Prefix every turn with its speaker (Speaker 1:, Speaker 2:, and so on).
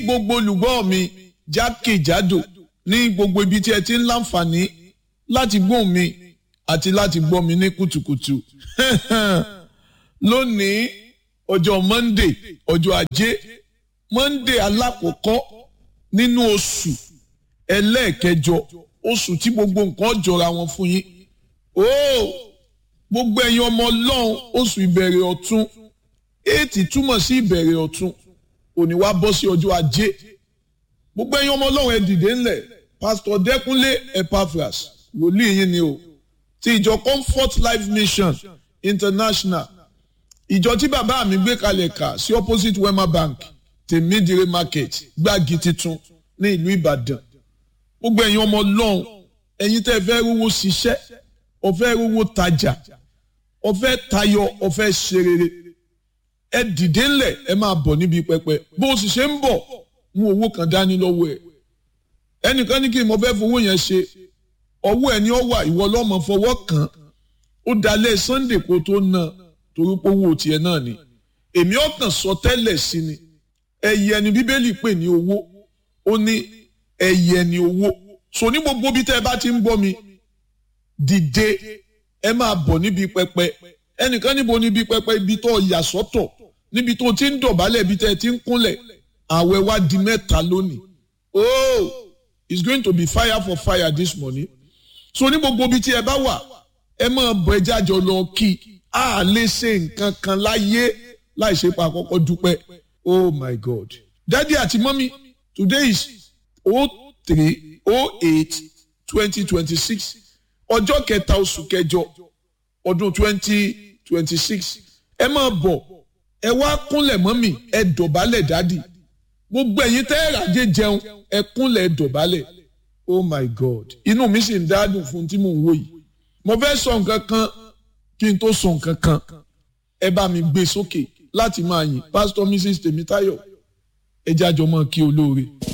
Speaker 1: gbogbo olùgbọ́ mi jákèjádò ní gbogbo ibi tí ẹ ti ń láǹfààní láti gbóhùn mi àti láti gbọ́ mi ní kùtùkùtù. Lónìí ọjọ́ Monday, ọjọ́ Ajé, Monday alákọ̀ọ́kọ́ nínú oṣù ẹlẹ́ẹ̀kẹjọ, oṣù tí gbogbo nǹkan jọra wọn fún yín. Gbogbo ẹ̀yin ọmọ Ọlọ́run, oṣù ìbẹ̀rẹ̀ ọ̀tun, 8 túmọ̀ sí ìbẹ̀rẹ̀ ọ̀tun, òní wá bọ́ sí ọjọ́ Ajé. Gbogbo ẹ̀yin ọmọ Ọlọ́run ẹ dìde ńlẹ̀, Pastor Dẹ́kunlé Epaphras, wòlíì yín ni o, ti ìjọ Comfort Life Mission International, ìjọ tí bàbá mi gbé kalẹ̀ kà sí opposite Wema Bank, Tèmídìrè Market, Gbági Titun ní ìlú Ìbàdàn. Gbogbo ẹ̀yin ọmọ Ọlọ́run, ẹ̀yin tẹ́ fẹ́ rówó ṣiṣẹ́, ó fẹ́ rówó tajà, ó fẹ́ tayọ, ó fẹ́ ṣe rere, ẹ dìde ńlẹ̀, ẹ máa bọ̀ níbi pẹpẹ. Bó o sì ṣe ń bọ̀, mú owó kan dání lọ́wọ́ ẹ̀. Ẹnìkan ní kí n mọ fẹ́ fowó yẹn ṣe, ọwọ́ ẹ̀ ni ó wà, ìwọ lọ́mọ fọwọ́ kàn. Ó dalẹ̀ Sunday kó tó ná, torí pé owó tiẹ̀ náà ni. Èmi ọkàn sọ tẹ́lẹ̀ sí ni. Ẹyẹ ni Bíbélì pè ní owó. Ó ní ẹyẹ ni owó. So ní gbogbo bí tẹ́ ẹ bá ti ń bọ́ mi, dìde, ẹ máa bọ̀ níbi pẹpẹ. Ẹnìkan níbo níbi pẹpẹ, ibi tó yà sọ́tọ̀, níbi tó ti ń dọ̀bálẹ̀, ibi tẹ́ ẹ ti ń kúnlẹ̀. Àwẹ̀ wa di 3 lónìí. It's going to be fire for fire this morning. So ní gbogbo bí tí ẹ bá wà, ẹ máa bọ̀ ẹja jọ lọ kí a lè ṣe nǹkan kan láyé láì ṣe pa àkọ́kọ́ dúpẹ́. Oh my God. Daddy àti mommy, today is 03/08/2026. Ọjọ́ kẹta oṣù kẹjọ ọdún 2026. Ẹ máa bọ̀, ẹ wá kúnlẹ̀ mọ́mì, ẹ dọ̀bálẹ̀ dádì. Gbogbo ẹ̀yin tẹ́ ẹ ràjẹ́ jẹun, ẹ kúnlẹ̀ ẹ dọ̀bálẹ̀. Oh my God. Inú mi sì ń dádùn fún tí mò ń wò yìí. Mo fẹ́ sọ nǹkan kan kí n tó sọ nǹkan kan. Ẹ bá mi gbé sókè láti máa yìn Pastor Mrs. Tèmítáyọ̀. Ẹ jájọ mọ́ kí olóore.